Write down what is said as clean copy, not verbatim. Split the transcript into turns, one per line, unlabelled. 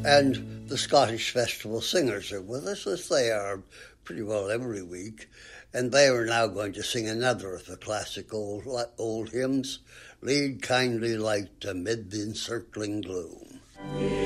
And the Scottish Festival Singers are with us, as they are pretty well every week. And they are now going to sing another of the classic old hymns, Lead Kindly Light Amid the Encircling Gloom.